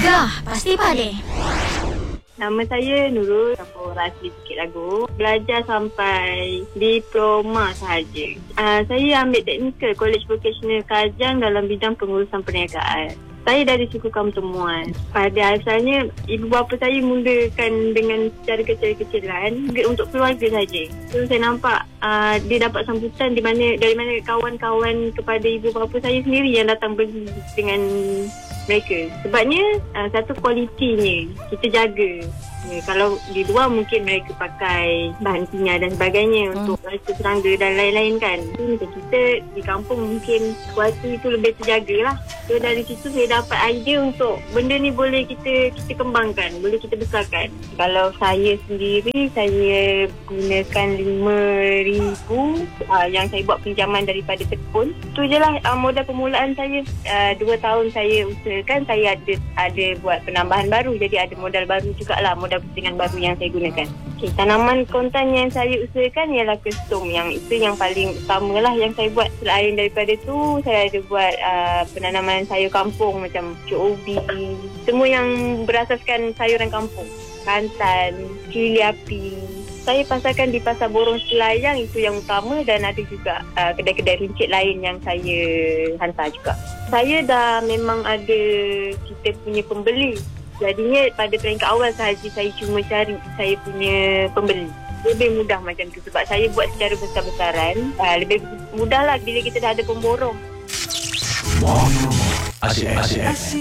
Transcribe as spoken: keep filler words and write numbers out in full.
Gegar pasti pandai. Nama saya Nurul, campur asli Bukit Lagu. Belajar sampai diploma sahaja. Uh, saya ambil teknikal College Vocational Kajang dalam bidang pengurusan perniagaan. Saya dari suku kaum temuan. Pada asalnya, ibu bapa saya mulakan dengan secara kecil-kecilan untuk keluarga saja. So, saya nampak uh, dia dapat sambutan di mana dari mana kawan-kawan kepada ibu bapa saya sendiri yang datang beli dengan mereka. Sebabnya uh, satu kualitinya kita jaga. Ya, kalau di luar mungkin mereka pakai bahan kimia dan sebagainya hmm. untuk rasa serangga dan lain-lain kan. So, macam kita di kampung mungkin kualiti itu lebih terjaga lah. So dari situ saya dapat idea untuk benda ni boleh kita kita kembangkan, boleh kita besarkan. Kalau saya sendiri, saya gunakan lima ribu uh, yang saya buat pinjaman daripada tekun. Itu je lah uh, modal permulaan saya. Uh, dua tahun saya usahakan, saya ada ada buat penambahan baru. Jadi ada modal baru jugalah, modal pusingan baru yang saya gunakan. Okay, tanaman kontan yang saya usahakan ialah kesum. Yang itu yang paling utama lah yang saya buat. Selain daripada tu, saya ada buat uh, penanaman sayur kampung macam cuk ubi. Semua yang berasaskan sayuran kampung. Kantan, cili api. Saya pasarkan di Pasar Borong Selayang, itu yang utama. Dan ada juga uh, kedai-kedai runcit lain yang saya hantar juga. Saya dah memang ada kita punya pembeli. Jadinya pada peringkat awal sahaja saya cuma cari saya punya pembeli. Lebih mudah macam tu sebab saya buat secara besar-besaran. Uh, lebih mudah lah bila kita dah ada pemborong. Asyik, asyik.